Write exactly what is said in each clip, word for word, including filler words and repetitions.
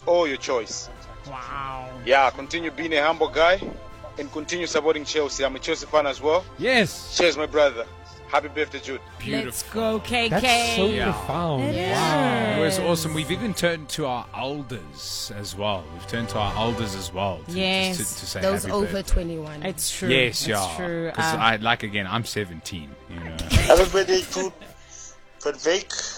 all your choice. Wow. Yeah, continue being a humble guy and continue supporting Chelsea. I'm a Chelsea fan as well. Yes. Cheers, my brother. Happy birthday, Jude. Beautiful. Let's go, K K. That's so Yeah. profound. It Wow. It was awesome. We've even turned to our elders as well. We've turned to our elders as well. To, Yes. just to, to say Those happy over birthday. twenty-one. It's true. Yes, it's yeah. true. Because Um, I like again. I'm seventeen. You know. Happy birthday, Jude Van Wyk.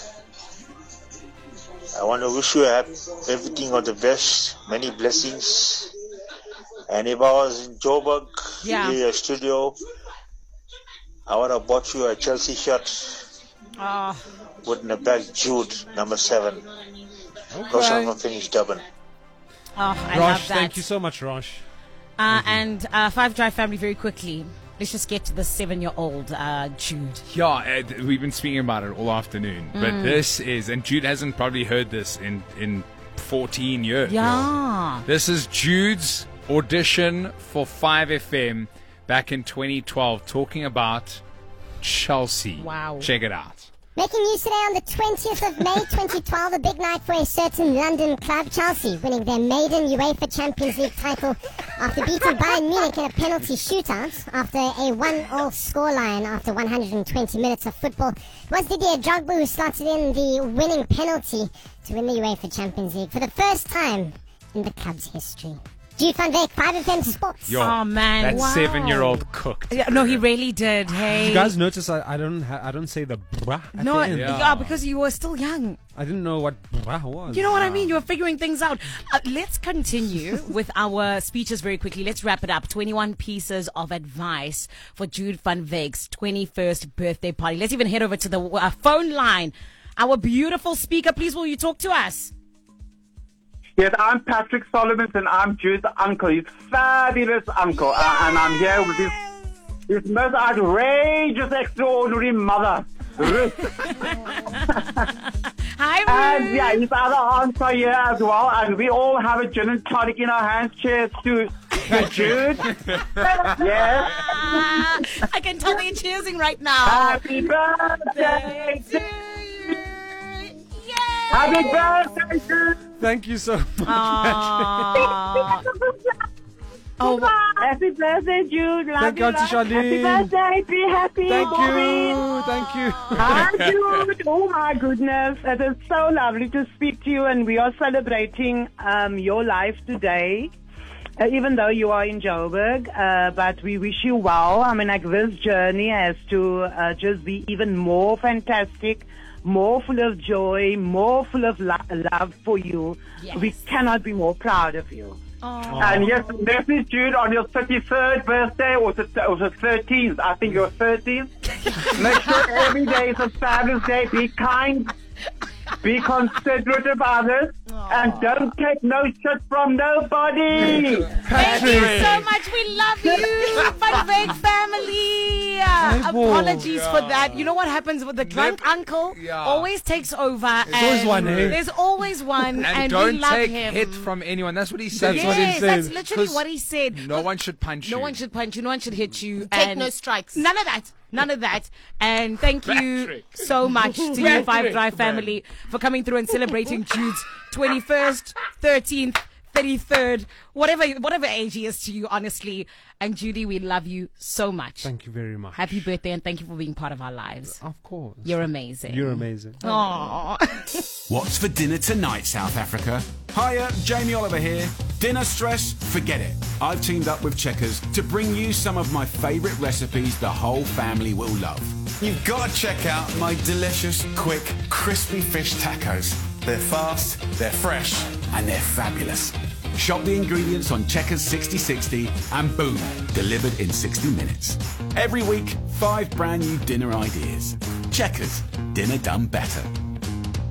I want to wish you happy, everything of the best, many blessings. And if I was in Joburg, Yeah. in your studio, I would have bought you a Chelsea shirt oh, with in the back Jude, number seven. Because I'm not finished Durban. oh, I Rosh, love that. thank you so much, Rosh. Uh, and uh, Five Drive family, very quickly. Let's just get to the seven-year-old uh, Jude. Yeah, uh, th- we've been speaking about it all afternoon. Mm. But this is, and Jude hasn't probably heard this in, in fourteen years. Yeah. This is Jude's audition for five F M back in twenty twelve, talking about Chelsea. Wow. Check it out. Making news today on the twentieth of May twenty twelve, a big night for a certain London club, Chelsea, winning their maiden UEFA Champions League title after beating Bayern Munich in a penalty shootout after a one-all scoreline after one hundred twenty minutes of football. It was Didier Drogba who slotted in the winning penalty to win the UEFA Champions League for the first time in the club's history. Jude Van Wyk, five F M Sports. Yo, Oh, man, that wow. seven-year-old cooked. Yeah, no, he really did. Hey. Did you guys notice I, I don't ha- I don't say the brah at No, the end. yeah. Yeah. because you were still young. I didn't know what brah was. You know what I mean? You were figuring things out. Uh, let's continue with our speeches very quickly. Let's wrap it up. twenty-one pieces of advice for Jude Van Wyk's twenty-first birthday party. Let's even head over to the uh, phone line. Our beautiful speaker, please, will you talk to us? Yes, I'm Patrick Solomon, and I'm Jude's uncle. His fabulous uncle. Uh, and I'm here with his, his most outrageous, extraordinary mother, Ruth. Hi, Ruth. And yeah, his other aunts are here as well. And we all have a gin and tonic in our hands. Cheers to, to Jude. Yes. Ah, I can tell they're cheersing right now. Happy birthday to you. Yay! Happy birthday to Thank you so much. Aw. Oh, happy birthday, Jude. Love Thank you, you, Auntie love. Happy Charlene. birthday. Be happy. Thank Maureen. you. Thank you. Hi, Jude. Oh, my goodness. It is so lovely to speak to you, and we are celebrating um, your life today. Uh, even though you are in Joburg, uh, but we wish you well. I mean, like, this journey has to uh, just be even more fantastic, more full of joy, more full of lo- love for you. Yes. We cannot be more proud of you. Aw. And yes, this is Jude on your thirty-third birthday, or the, or the thirteenth. I think your thirteenth. Make sure every day is a fabulous day. Be kind. Be considerate of others. And don't take no shit from nobody. Thank you so much. We love you, Van Wyk family. Uh, boy. apologies for that. You know what happens with the drunk uncle? Yeah. Always takes over. There's always one, eh? There's always one, and, And, we don't love take him. hit from anyone. That's what he said. That's yes, what he said. that's literally 'Cause what he said. No one should punch No you. one should punch you. No one should hit you. Take and no strikes. None of that. None of that. And thank you Patrick. so much to you, Five Drive family, for coming through and celebrating Jude's twenty-first, thirteenth, thirty-third, whatever whatever age he is to you, honestly. And Judy, we love you so much. Thank you very much. Happy birthday, and thank you for being part of our lives. Of course. You're amazing. You're amazing. Aww. What's for dinner tonight, South Africa? Hiya, Jamie Oliver here. Dinner stress? Forget it. I've teamed up with Checkers to bring you some of my favourite recipes the whole family will love. You've got to check out my delicious, quick, crispy fish tacos. They're fast, they're fresh, and they're fabulous. Shop the ingredients on Checkers sixty sixty and boom, delivered in sixty minutes. Every week, five brand new dinner ideas. Checkers, dinner done better.